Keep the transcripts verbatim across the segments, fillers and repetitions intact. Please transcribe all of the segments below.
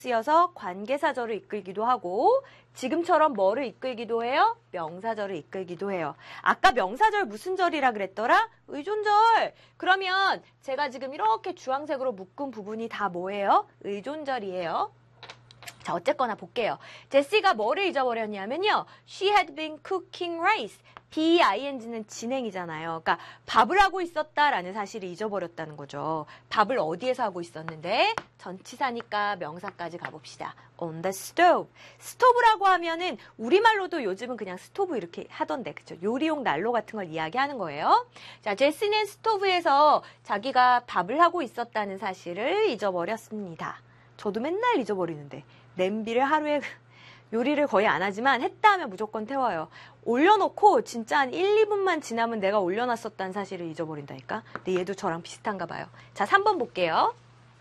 쓰여서 관계사절을 이끌기도 하고 지금처럼 뭐를 이끌기도 해요? 명사절을 이끌기도 해요. 아까 명사절 무슨 절이라 그랬더라? 의존절. 그러면 제가 지금 이렇게 주황색으로 묶은 부분이 다 뭐예요? 의존절이에요. 자, 어쨌거나 볼게요. 제시가 뭐를 잊어버렸냐면요. She had been cooking rice. 비아이엔지는 진행이잖아요. 그러니까 밥을 하고 있었다라는 사실을 잊어버렸다는 거죠. 밥을 어디에서 하고 있었는데? 전치사니까 명사까지 가봅시다. On the stove. 스토브라고 하면은 우리말로도 요즘은 그냥 스토브 이렇게 하던데, 그쵸? 요리용 난로 같은 걸 이야기하는 거예요. 자, 제시는 스토브에서 자기가 밥을 하고 있었다는 사실을 잊어버렸습니다. 저도 맨날 잊어버리는데 냄비를 하루에 요리를 거의 안 하지만 했다 하면 무조건 태워요. 올려놓고 진짜 한 일, 이 분만 지나면 내가 올려놨었다는 사실을 잊어버린다니까. 근데 얘도 저랑 비슷한가 봐요. 자, 삼 번 볼게요.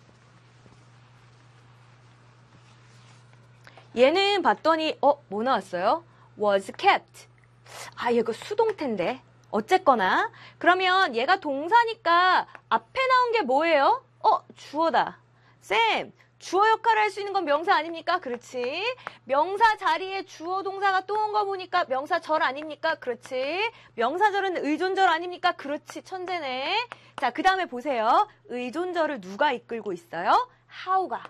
얘는 봤더니 어? 뭐 나왔어요? was kept. 아, 얘가 수동태인데. 어쨌거나 그러면 얘가 동사니까 앞에 나온 게 뭐예요? 어? 주어다. 쌤, 주어 역할을 할 수 있는 건 명사 아닙니까? 그렇지. 명사 자리에 주어 동사가 또 온 거 보니까 명사절 아닙니까? 그렇지. 명사절은 의존절 아닙니까? 그렇지. 천재네. 자, 그 다음에 보세요. 의존절을 누가 이끌고 있어요? how가.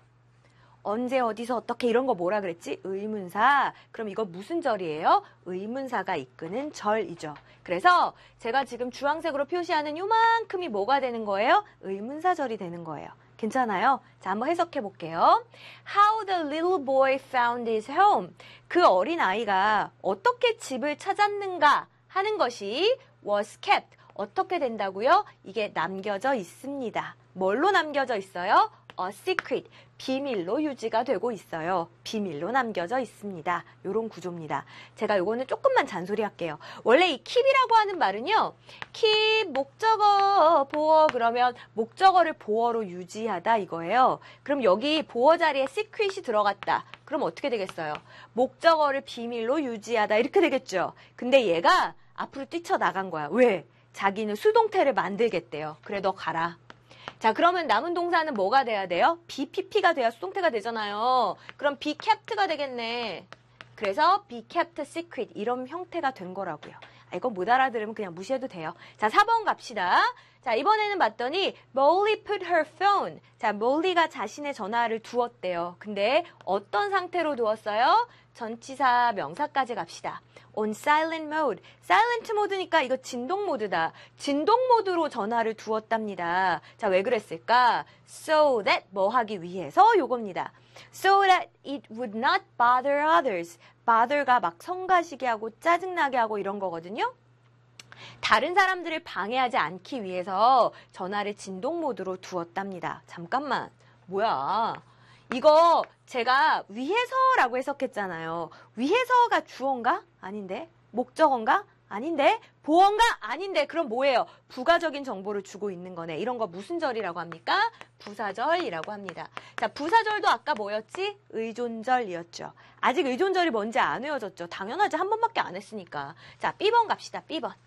언제 어디서 어떻게 이런 거 뭐라 그랬지? 의문사. 그럼 이거 무슨 절이에요? 의문사가 이끄는 절이죠. 그래서 제가 지금 주황색으로 표시하는 요만큼이 뭐가 되는 거예요? 의문사절이 되는 거예요. 괜찮아요? 자, 한번 해석해 볼게요. How the little boy found his home. 그 어린 아이가 어떻게 집을 찾았는가 하는 것이 was kept. 어떻게 된다고요? 이게 남겨져 있습니다. 뭘로 남겨져 있어요? A secret. 비밀로 유지가 되고 있어요. 비밀로 남겨져 있습니다. 요런 구조입니다. 제가 요거는 조금만 잔소리 할게요. 원래 이 keep이라고 하는 말은요. keep 목적어 보어 그러면 목적어를 보어로 유지하다 이거예요. 그럼 여기 보어 자리에 secret이 들어갔다. 그럼 어떻게 되겠어요? 목적어를 비밀로 유지하다 이렇게 되겠죠. 근데 얘가 앞으로 뛰쳐나간 거야. 왜? 자기는 수동태를 만들겠대요. 그래 너 가라. 자, 그러면 남은 동사는 뭐가 돼야 돼요? 비피피가 돼야 수동태가 되잖아요. 그럼 be kept가 되겠네. 그래서 be kept secret 이런 형태가 된 거라고요. 아, 이거 못 알아들으면 그냥 무시해도 돼요. 자, 사 번 갑시다. 자, 이번에는 봤더니 Molly put her phone. 자, Molly가 자신의 전화를 두었대요. 근데 어떤 상태로 두었어요? 전치사 명사까지 갑시다. On silent mode. silent 모드니까 이거 진동 모드다. 진동 모드로 전화를 두었답니다. 자, 왜 그랬을까? So that 뭐 하기 위해서 요겁니다. So that it would not bother others. bother가 막 성가시게 하고 짜증나게 하고 이런 거거든요. 다른 사람들을 방해하지 않기 위해서 전화를 진동 모드로 두었답니다. 잠깐만. 뭐야? 이거 제가 위해서라고 해석했잖아요. 위해서가 주어인가? 아닌데. 목적어인가? 아닌데. 보어인가? 아닌데. 그럼 뭐예요? 부가적인 정보를 주고 있는 거네. 이런 거 무슨 절이라고 합니까? 부사절이라고 합니다. 자, 부사절도 아까 뭐였지? 의존절이었죠. 아직 의존절이 뭔지 안 외워졌죠. 당연하지. 한 번밖에 안 했으니까. 자, 비 번 갑시다. 비 번.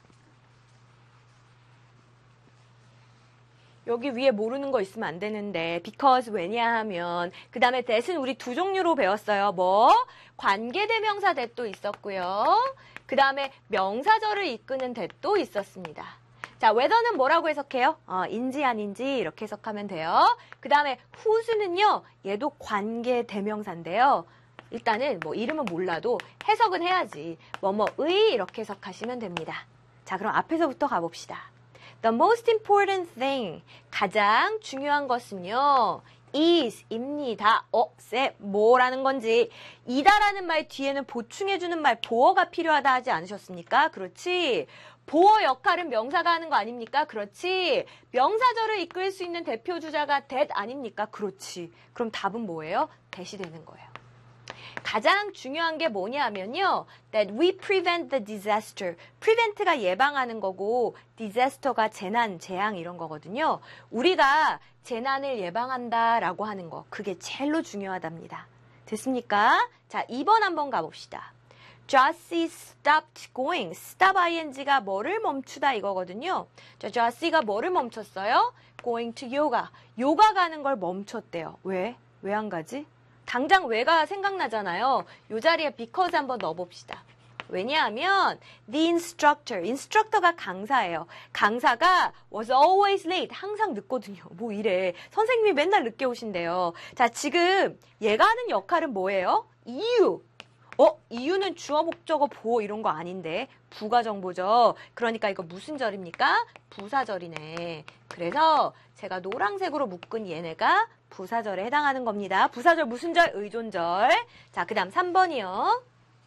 여기 위에 모르는 거 있으면 안 되는데 because 왜냐하면 그 다음에 that은 우리 두 종류로 배웠어요. 뭐? 관계대명사 that도 있었고요. 그 다음에 명사절을 이끄는 that도 있었습니다. 자, whether는 뭐라고 해석해요? 어, 인지 아닌지 이렇게 해석하면 돼요. 그 다음에 whose는요. 얘도 관계대명사인데요. 일단은 뭐 이름은 몰라도 해석은 해야지. 뭐뭐의 이렇게 해석하시면 됩니다. 자, 그럼 앞에서부터 가봅시다. The most important thing, 가장 중요한 것은요, is, 입니다. 어, 쌤, 뭐라는 건지. 이다라는 말 뒤에는 보충해주는 말, 보어가 필요하다 하지 않으셨습니까? 그렇지. 보어 역할은 명사가 하는 거 아닙니까? 그렇지. 명사절을 이끌 수 있는 대표 주자가 that 아닙니까? 그렇지. 그럼 답은 뭐예요? that이 되는 거예요. 가장 중요한 게 뭐냐 하면요. That we prevent the disaster. prevent가 예방하는 거고 disaster가 재난, 재앙 이런 거거든요. 우리가 재난을 예방한다라고 하는 거. 그게 제일로 중요하답니다. 됐습니까? 자, 이 번 한번 가봅시다. Jossie stopped going. stop ing가 뭐를 멈추다 이거거든요. 자, Jossie가 뭐를 멈췄어요? going to yoga. 요가 가는 걸 멈췄대요. 왜? 왜 안 가지? 당장 왜가 생각나잖아요. 이 자리에 because 한번 넣어봅시다. 왜냐하면 the instructor, instructor가 강사예요. 강사가 was always late, 항상 늦거든요. 뭐 이래. 선생님이 맨날 늦게 오신대요. 자, 지금 얘가 하는 역할은 뭐예요? 이유. 어? 이유는 주어, 목적어, 보어 이런 거 아닌데 부가정보죠. 그러니까 이거 무슨 절입니까? 부사절이네. 그래서 제가 노란색으로 묶은 얘네가 부사절에 해당하는 겁니다. 부사절 무슨 절? 의존절. 자, 그 다음 삼 번이요.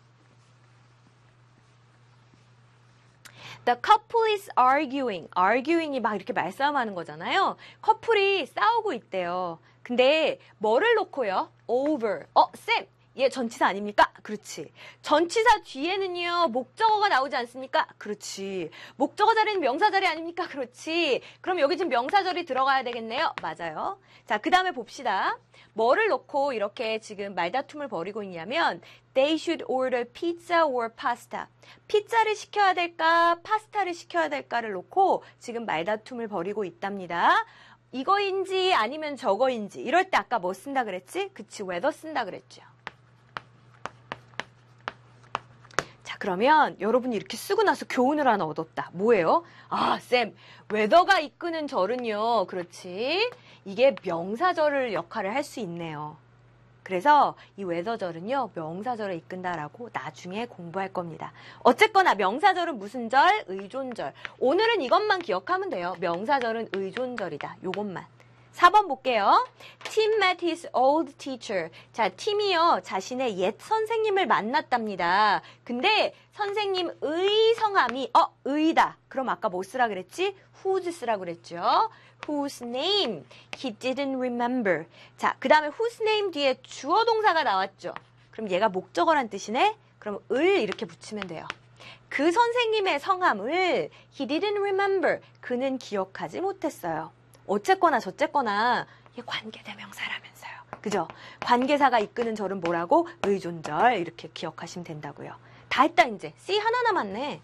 The couple is arguing. arguing이 막 이렇게 말싸움하는 거잖아요. 커플이 싸우고 있대요. 근데 뭐를 놓고요? over. 어, 쌤! 얘 전치사 아닙니까? 그렇지. 전치사 뒤에는요, 목적어가 나오지 않습니까? 그렇지. 목적어 자리는 명사 자리 아닙니까? 그렇지. 그럼 여기 지금 명사절이 들어가야 되겠네요? 맞아요. 자, 그 다음에 봅시다. 뭐를 놓고 이렇게 지금 말다툼을 벌이고 있냐면 They should order pizza or pasta. 피자를 시켜야 될까? 파스타를 시켜야 될까를 놓고 지금 말다툼을 벌이고 있답니다. 이거인지 아니면 저거인지 이럴 때 아까 뭐 쓴다 그랬지? 그치, whether 쓴다 그랬죠. 자, 그러면 여러분이 이렇게 쓰고 나서 교훈을 하나 얻었다. 뭐예요? 아, 쌤, whether가 이끄는 절은요. 그렇지. 이게 명사절을 역할을 할 수 있네요. 그래서 이 whether절은요. 명사절을 이끈다라고 나중에 공부할 겁니다. 어쨌거나 명사절은 무슨 절? 의존절. 오늘은 이것만 기억하면 돼요. 명사절은 의존절이다. 요것만. 사 번 볼게요. Tim met his old teacher. 자, 팀이요. 자신의 옛 선생님을 만났답니다. 근데 선생님의 성함이 어, 의다. 그럼 아까 뭐 쓰라 그랬지? whose 쓰라 그랬죠. whose name he didn't remember. 자, 그 다음에 whose name 뒤에 주어 동사가 나왔죠. 그럼 얘가 목적어란 뜻이네. 그럼 을 이렇게 붙이면 돼요. 그 선생님의 성함을 he didn't remember. 그는 기억하지 못했어요. 어쨌거나 저쨌거나 이게 관계대명사라면서요. 그죠? 관계사가 이끄는 절은 뭐라고? 의존절 이렇게 기억하시면 된다고요. 다 했다 이제. C 하나 남았네.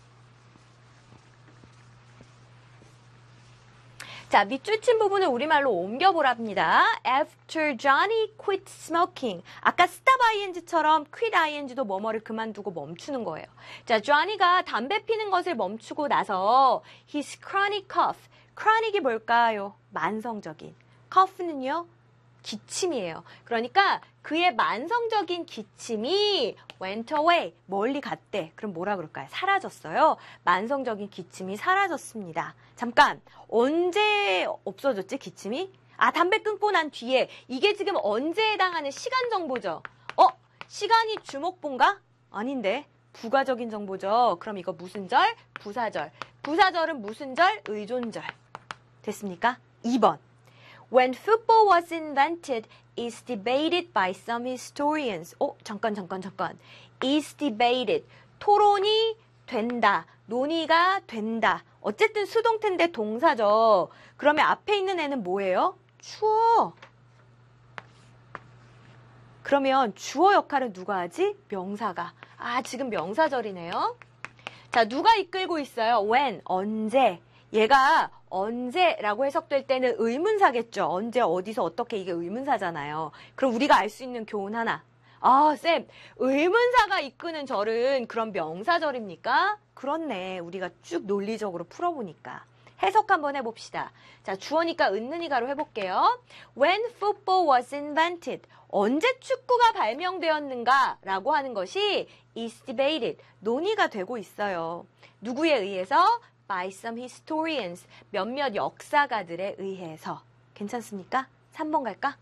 자, 밑줄 친 부분을 우리말로 옮겨보랍니다. After Johnny quit smoking. 아까 stop ing처럼 quit ing도 뭐뭐를 그만두고 멈추는 거예요. 자, Johnny가 담배 피는 것을 멈추고 나서 his chronic cough. chronic이 뭘까요? 만성적인. cough는요? 기침이에요. 그러니까 그의 만성적인 기침이 went away. 멀리 갔대. 그럼 뭐라 그럴까요? 사라졌어요. 만성적인 기침이 사라졌습니다. 잠깐. 언제 없어졌지? 기침이? 아, 담배 끊고 난 뒤에. 이게 지금 언제에 해당하는 시간 정보죠? 어? 시간이 주목본가? 아닌데. 부가적인 정보죠. 그럼 이거 무슨 절? 부사절. 부사절은 무슨 절? 의존절. 됐습니까? 이 번. When football was invented, is debated by some historians. 어, 잠깐, 잠깐, 잠깐. is debated. 토론이 된다. 논의가 된다. 어쨌든 수동태인데 동사죠. 그러면 앞에 있는 애는 뭐예요? 주어. 그러면 주어 역할은 누가 하지? 명사가. 아, 지금 명사절이네요. 자, 누가 이끌고 있어요? when, 언제. 얘가 언제라고 해석될 때는 의문사겠죠. 언제, 어디서, 어떻게 이게 의문사잖아요. 그럼 우리가 알 수 있는 교훈 하나. 아, 쌤, 의문사가 이끄는 절은 그럼 명사절입니까? 그렇네. 우리가 쭉 논리적으로 풀어보니까. 해석 한번 해봅시다. 자, 주어니까 은는이가로 해볼게요. When football was invented. 언제 축구가 발명되었는가? 라고 하는 것이 is debated. 논의가 되고 있어요. 누구에 의해서? By some historians. 몇몇 역사가들에 의해서. 괜찮습니까? 삼 번 갈까?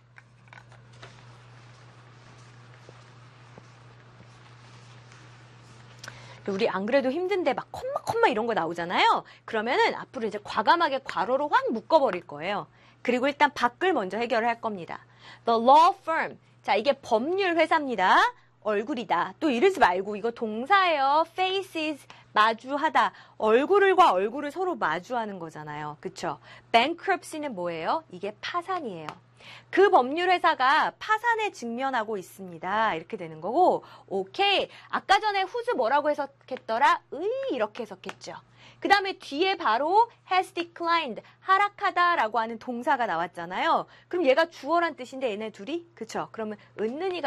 우리 안 그래도 힘든데 막 콤마 콤마 이런 거 나오잖아요. 그러면은 앞으로 이제 과감하게 괄호로 확 묶어버릴 거예요. 그리고 일단 밖을 먼저 해결을 할 겁니다. The law firm. 자, 이게 법률 회사입니다. 얼굴이다. 또 이러지 말고 이거 동사예요. faces. 마주하다. 얼굴과 얼굴을 서로 마주하는 거잖아요. 그쵸? bankruptcy는 뭐예요? 이게 파산이에요. 그 법률 회사가 파산에 직면하고 있습니다. 이렇게 되는 거고, 오케이. 아까 전에 whose 뭐라고 해석했더라? 의 이렇게 해석했죠. 그 다음에 뒤에 바로 has declined, 하락하다라고 하는 동사가 나왔잖아요. 그럼 얘가 주어란 뜻인데 얘네 둘이? 그쵸? 그러면 은는이가